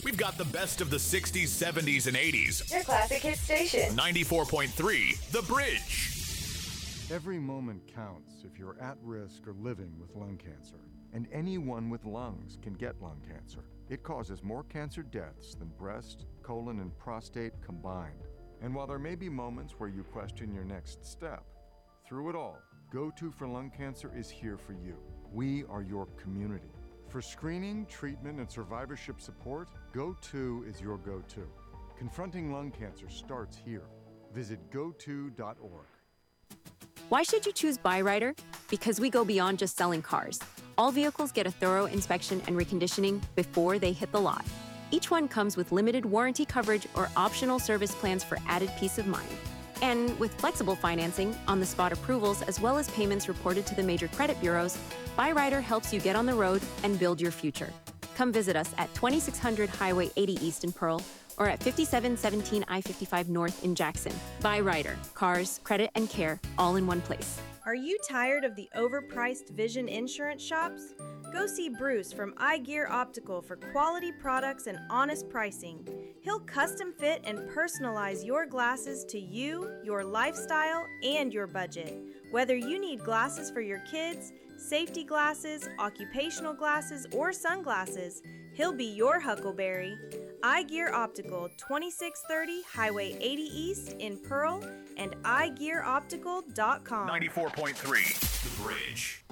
We've got the best of the 60s, 70s, and 80s. Your classic hit station. 94.3, The Bridge. Every moment counts if you're at risk or living with lung cancer. And anyone with lungs can get lung cancer. It causes more cancer deaths than breast, colon, and prostate combined. And while there may be moments where you question your next step, through it all, Go-To for Lung Cancer is here for you. We are your community. For screening, treatment, and survivorship support, Go-To is your go-to. Confronting lung cancer starts here. Visit goto.org. Why should you choose Byrider? Because we go beyond just selling cars. All vehicles get a thorough inspection and reconditioning before they hit the lot. Each one comes with limited warranty coverage or optional service plans for added peace of mind. And with flexible financing, on-the-spot approvals, as well as payments reported to the major credit bureaus, Byrider helps you get on the road and build your future. Come visit us at 2600 Highway 80 East in Pearl or at 5717 I-55 North in Jackson. Byrider. Cars, credit, and care all in one place. Are you tired of the overpriced vision insurance shops? Go see Bruce from iGear Optical for quality products and honest pricing. He'll custom fit and personalize your glasses to you, your lifestyle, and your budget. Whether you need glasses for your kids, safety glasses, occupational glasses, or sunglasses, he'll be your huckleberry. iGear Optical, 2630 Highway 80 East in Pearl and iGearOptical.com. 94.3, The Bridge.